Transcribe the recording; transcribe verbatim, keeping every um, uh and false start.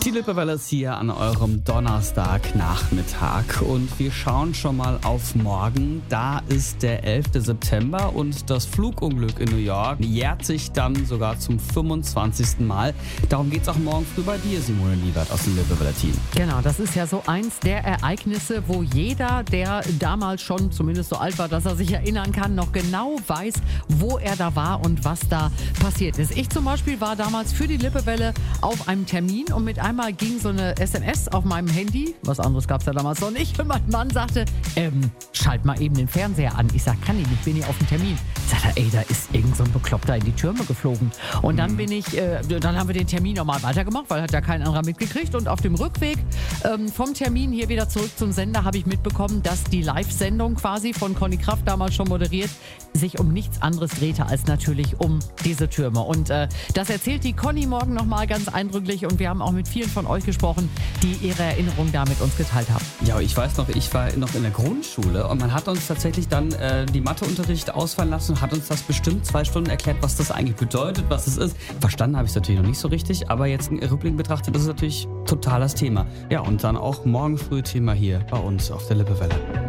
Die Lippewelle ist hier an eurem Donnerstagnachmittag und wir schauen schon mal auf morgen. Da ist der elfter September und das Flugunglück in New York jährt sich dann sogar zum fünfundzwanzigsten Mal. Darum geht es auch morgen früh bei dir, Simone Liebert aus dem Lippewelle-Team. Genau, das ist ja so eins der Ereignisse, wo jeder, der damals schon zumindest so alt war, dass er sich erinnern kann, noch genau weiß, wo er da war und was da passiert ist. Ich zum Beispiel war damals für die Lippewelle auf einem Termin und mit einmal ging so eine S M S auf meinem Handy, was anderes gab es ja damals noch nicht, und mein Mann sagte, ähm, schalt mal eben den Fernseher an. Ich sag, kann ich nicht, bin hier auf dem Termin. Sagt er, ey, da ist irgend so ein Bekloppter in die Türme geflogen. Und dann bin ich, äh, dann haben wir den Termin nochmal weitergemacht, weil hat ja kein anderer mitgekriegt. Und auf dem Rückweg ähm, vom Termin hier wieder zurück zum Sender habe ich mitbekommen, dass die Live-Sendung quasi von Conny Kraft damals schon moderiert, sich um nichts anderes drehte als natürlich um diese Türme. Und äh, das erzählt die Conny morgen nochmal ganz eindrücklich und wir haben auch mit vielen von euch gesprochen, die ihre Erinnerungen da mit uns geteilt haben. Ja, ich weiß noch, ich war noch in der Grundschule und man hat uns tatsächlich dann äh, die Matheunterricht ausfallen lassen und hat uns das bestimmt zwei Stunden erklärt, was das eigentlich bedeutet, was es ist. Verstanden habe ich es natürlich noch nicht so richtig, aber jetzt im Rückblick betrachtet, das ist natürlich total das Thema. Ja, und dann auch morgen früh Thema hier bei uns auf der Lippewelle.